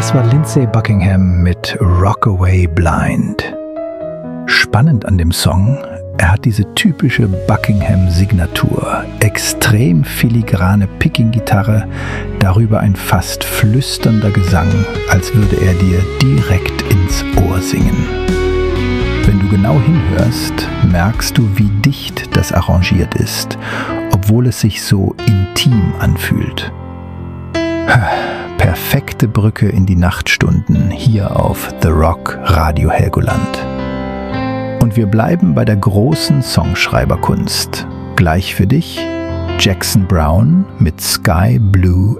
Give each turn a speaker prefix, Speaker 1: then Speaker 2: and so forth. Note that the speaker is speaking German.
Speaker 1: Das war Lindsey Buckingham mit Rockaway Blind. Spannend an dem Song, er hat diese typische Buckingham-Signatur, extrem filigrane Picking-Gitarre, darüber ein fast flüsternder Gesang, als würde er dir direkt ins Ohr singen. Wenn du genau hinhörst, merkst du, wie dicht das arrangiert ist, obwohl es sich so intim anfühlt. Perfekte Brücke in die Nachtstunden hier auf The Rock Radio Helgoland. Und wir bleiben bei der großen Songschreiberkunst. Gleich für dich Jackson Browne mit Sky Blue